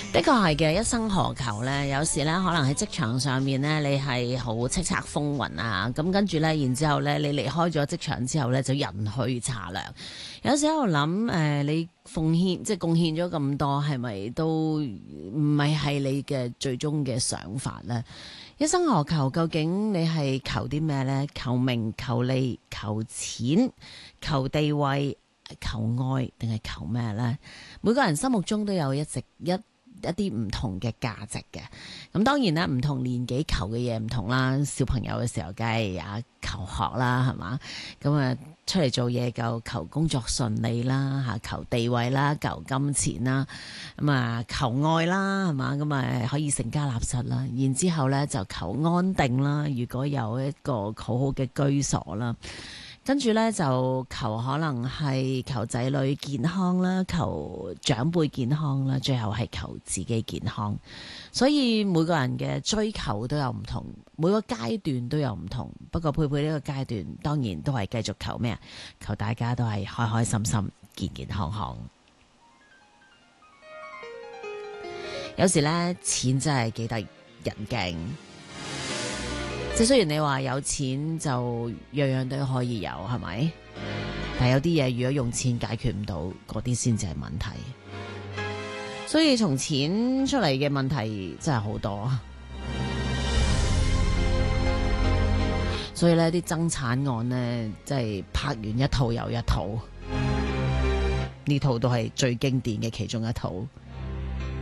的確係嘅，一生何求呢？有時呢，可能喺職場上面呢，你係好叱咤風雲啊，咁跟住呢，然之後呢，你離開咗職場之後呢，就人去茶涼。有時喺度諗，你奉獻即係貢獻咗咁多，係咪都唔係你嘅最終嘅想法呢？一生何求？究竟你係求啲咩呢？求名、求利、求錢、求地位、求愛，定係求咩呢？每個人心目中都有一啲唔同嘅價值嘅。咁當然啦，唔同年紀求嘅嘢唔同啦。小朋友嘅時候梗係求學啦，係嘛？咁啊出嚟做嘢就求工作順利啦，嚇求地位啦，求金錢啦，咁啊求愛啦，係嘛？咁啊可以成家立室啦。然之後咧就求安定啦，如果有一個好好嘅居所啦。跟住咧就求可能係求仔女健康啦，求長輩健康啦，最後係求自己健康。所以每個人嘅追求都有唔同，每個階段都有唔同。不過佩佩呢個階段當然都係繼續求咩啊？求大家都係開開心心、健健康康。有時咧錢真係幾得人驚。即係雖然你話有錢就樣樣都可以有，係咪？但係有啲嘢如果用錢解決唔到，嗰啲先至係問題。所以從錢出嚟嘅問題真係好多。所以呢啲爭產案呢，真係拍完一套又一套，呢套都係最經典嘅其中一套。